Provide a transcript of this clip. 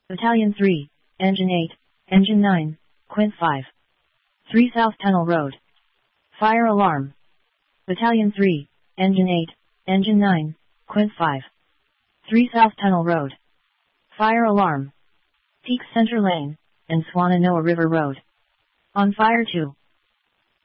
Battalion 3, Engine 8, Engine 9, Quint 5. 3 South Tunnel Road. Fire alarm. Battalion 3, Engine 8, Engine 9, Quint 5. 3 South Tunnel Road. Fire alarm. Peak Center Lane, and Swannanoa River Road. On fire 2.